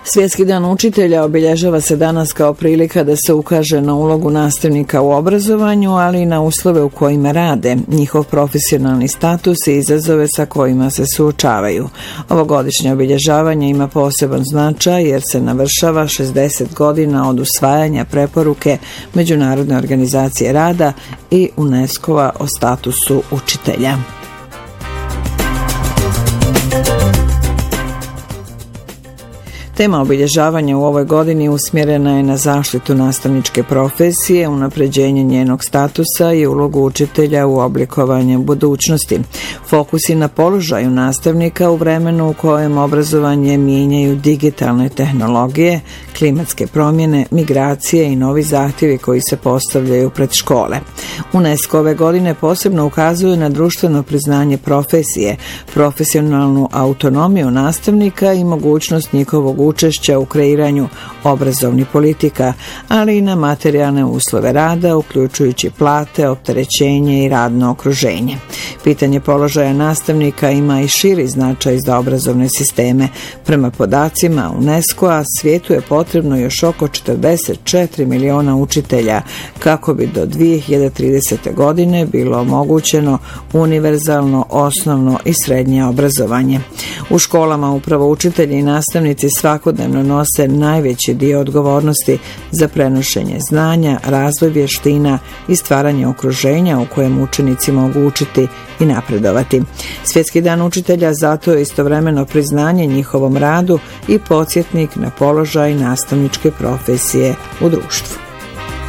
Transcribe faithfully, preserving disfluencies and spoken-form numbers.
Svjetski dan učitelja obilježava se danas kao prilika da se ukaže na ulogu nastavnika u obrazovanju, ali i na uslove u kojima rade, njihov profesionalni status i izazove sa kojima se suočavaju. Ovogodišnje obilježavanje ima poseban značaj jer se navršava šezdeset godina od usvajanja preporuke Međunarodne organizacije rada i UNESCO-a o statusu učitelja. Tema obilježavanja u ovoj godini usmjerena je na zaštitu nastavničke profesije, unapređenje njenog statusa i ulogu učitelja u oblikovanju budućnosti. Fokus je na položaju nastavnika u vremenu u kojem obrazovanje mijenjaju digitalne tehnologije, klimatske promjene, migracije i novi zahtjevi koji se postavljaju pred škole. UNESCO ove godine posebno ukazuje na društveno priznanje profesije, profesionalnu autonomiju nastavnika i mogućnost njihovog učešća u kreiranju obrazovnih politika, ali i na materijalne uslove rada, uključujući plate, opterećenje i radno okruženje. Pitanje položaja nastavnika ima i širi značaj za obrazovne sisteme. Prema podacima UNESCO-a, svijetu je potrebno još oko četrdeset četiri miliona učitelja kako bi do dvije hiljade tridesete. godine bilo omogućeno univerzalno osnovno i srednje obrazovanje. U školama upravo učitelji i nastavnici svakodnevno nose najveći dio odgovornosti za prenošenje znanja, razvoj vještina i stvaranje okruženja u kojem učenici mogu učiti i napredovati. Svjetski dan učitelja zato je istovremeno priznanje njihovom radu i podsjetnik na položaj nastavničke profesije u društvu.